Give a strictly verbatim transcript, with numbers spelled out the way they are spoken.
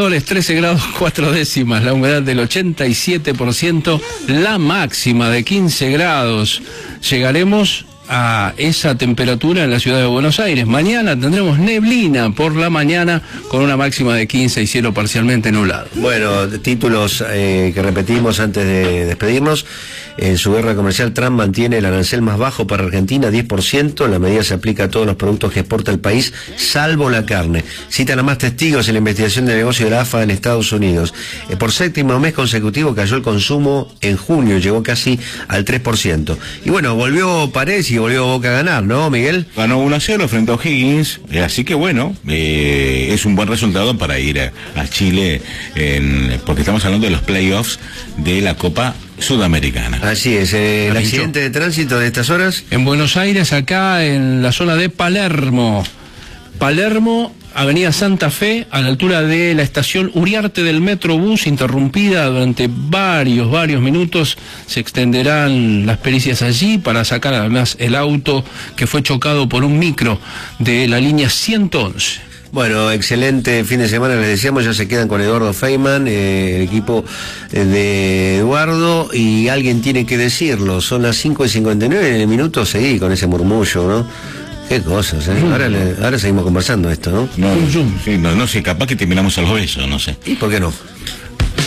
Flores, trece grados cuatro décimas, la humedad del ochenta y siete por ciento, la máxima de quince grados. Llegaremos a esa temperatura en la ciudad de Buenos Aires. Mañana tendremos neblina por la mañana con una máxima de quince y cielo parcialmente nublado. Bueno, títulos eh, que repetimos antes de despedirnos. En su guerra comercial, Trump mantiene el arancel más bajo para Argentina, diez por ciento. La medida se aplica a todos los productos que exporta el país, salvo la carne. Citan a más testigos en la investigación de negocio de la A F A en Estados Unidos. Eh, por séptimo mes consecutivo cayó el consumo en junio, llegó casi al tres por ciento. Y bueno, volvió Paredes y volvió Boca a ganar, ¿no, Miguel? Ganó uno a cero frente a O'Higgins, eh, así que bueno, eh, es un buen resultado para ir a, a Chile, en, porque estamos hablando de los playoffs de la Copa Sudamericana. Así es, eh, el accidente de tránsito de estas horas. En Buenos Aires, acá en la zona de Palermo. Palermo, Avenida Santa Fe, a la altura de la estación Uriarte del Metrobús, interrumpida durante varios, varios minutos. Se extenderán las pericias allí para sacar además el auto que fue chocado por un micro de la línea ciento once. Bueno, excelente fin de semana, les decíamos, ya se quedan con Eduardo Feynman, eh, el equipo de Eduardo, y alguien tiene que decirlo, son las cinco y cincuenta y nueve minutos, seguí con ese murmullo, ¿no? Qué cosas, ¿eh? Ahora, le, ahora seguimos conversando esto, ¿no? No, sí, no, no sé, capaz que terminamos a los besos, no sé. ¿Y por qué no?